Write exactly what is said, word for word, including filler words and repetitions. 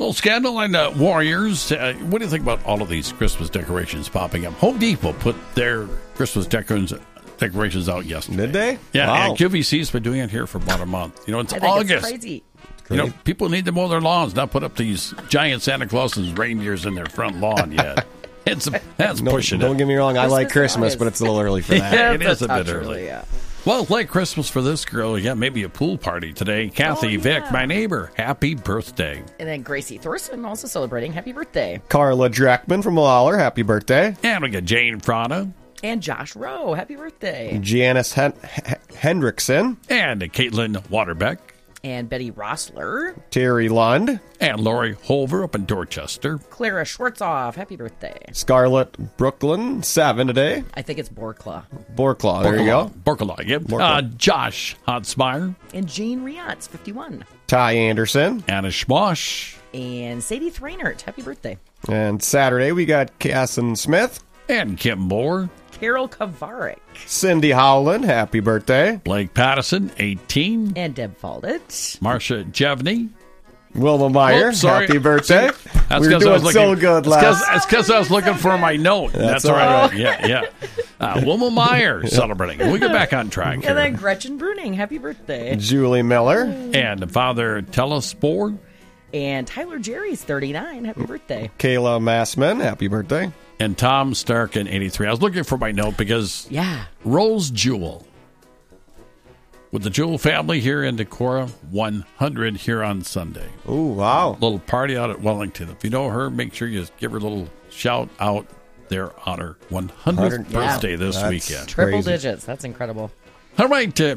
Well, Scandal and uh, Warriors, uh, what do you think about all of these Christmas decorations popping up? Home Depot put their Christmas decorations decorations out yesterday. Did they? Yeah, Wow. and Q V C's been doing it here for about a month. You know, it's I think August. it's crazy. You know, people need to mow their lawns, not put up these giant Santa Claus and reindeers in their front lawn yet. It's That's No, pushing don't it. get me wrong. I like Christmas Christmas, is- but it's a little early for that. Yeah, it That's is a bit touch early. yeah. Well, it's like Christmas for this girl. Yeah, maybe a pool party today. Kathy Oh, yeah. Vick, my neighbor, happy birthday. And then Gracie Thorson also celebrating happy birthday. Carla Dreckman from Lawler, happy birthday. And we got Jane Frada And Josh Rowe, happy birthday. Janice Hen- H- Hendrickson, and Caitlin Waterbeck And Betty Rossler. Terry Lund, and Lori Holver up in Dorchester. Clara Schwartzoff, happy birthday. Scarlett Brooklyn, seven today. I think it's Borkla. Borklaw, there you go. Borkala, yep. Borkala. Uh, Josh Hotsmeyer, And Jane Riotz, fifty-one. Ty Anderson. Anna Schmosh, And Sadie Thrainert, happy birthday. And Saturday, we got Casson Smith, and Kim Moore, Carol Kavarik. Cindy Howland, happy birthday. Blake Pattison, eighteen, And Deb Faldit. Marcia Jevney. Wilma Meyer, Oh, sorry. happy birthday. That's we were 'cause I doing was looking, so good it's last. 'cause- It's because I was looking for my note. That's, That's all all right. right. Yeah, yeah. Uh, Wilma Meyer celebrating. We get back on track And then here. Gretchen Bruning, happy birthday. Julie Miller, And Father Telespore And Tyler Jerry's thirty-nine, happy birthday. Kayla Massman, happy birthday. and Tom Stark in eighty-three. I was looking for my note because Yeah. Rose Jewel with the Jewel family here in Decorah, one hundred here on Sunday. Ooh, wow. Little party out at Wellington. If you know her, make sure you give her a little shout out there on her one hundredth Yeah. birthday this That's- weekend. Triple Crazy. digits. That's incredible. All right, uh,